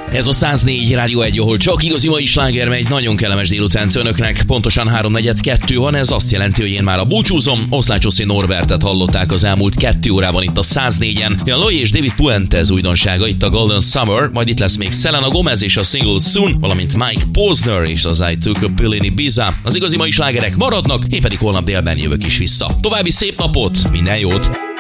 Ez a 104 Rádió 1, ahol csak igazi mai sláger megy. Nagyon kellemes délután önöknek. Pontosan 3:42 van, ez azt jelenti, hogy én már a búcsúzom. Oszlácsoszi Norbertet hallották az elmúlt 2 órában itt a 104-en. Jan Loy és David Puentes újdonsága itt a Golden Summer, majd itt lesz még Selena Gomez és a Single Soon, valamint Mike Posner és az I Took a Pill in Ibiza. Az igazi mai slágerek maradnak, én pedig holnap délben jövök is vissza. További szép napot, minden jót!